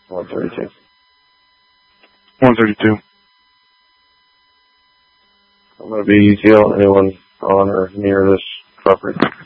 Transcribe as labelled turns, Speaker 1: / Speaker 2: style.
Speaker 1: 132.
Speaker 2: 132.
Speaker 1: I'm going to be ETL anyone on or near this property.